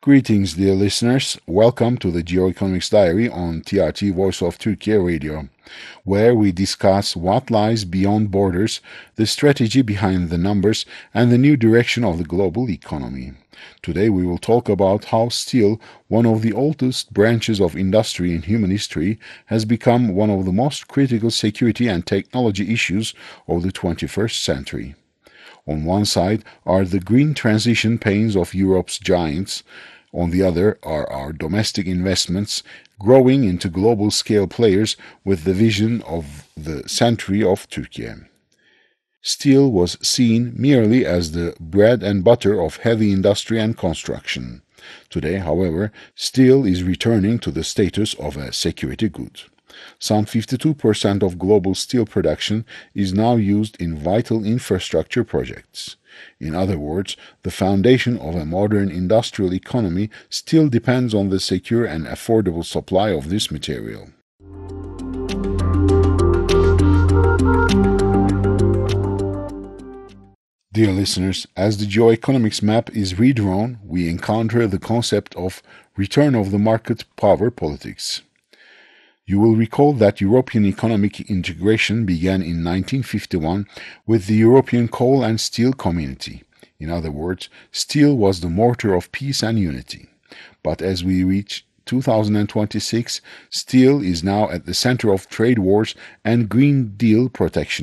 Greetings, dear listeners. Welcome to the Geoeconomics Diary on TRT Voice of Turkey Radio, where we discuss what lies beyond borders, the strategy behind the numbers, and the new direction of the global economy. Today we will talk about how steel, one of the oldest branches of industry in human history, has become one of the most critical security and technology issues of the 21st century. On one side are the green transition pains of Europe's giants. On the other are our domestic investments growing into global scale players with the vision of the century of Turkey. Steel was seen merely as the bread and butter of heavy industry and construction. Today, however, steel is returning to the status of a security good. Some 52% of global steel production is now used in vital infrastructure projects. In other words, the foundation of a modern industrial economy still depends on the secure and affordable supply of this material. Dear listeners, as the geoeconomics map is redrawn, we encounter the concept of return of the market power politics. You will recall that European economic integration began in 1951 with the European Coal and Steel Community. In other words, steel was the mortar of peace and unity. But as we reach 2026, steel is now at the center of trade wars and Green Deal protection.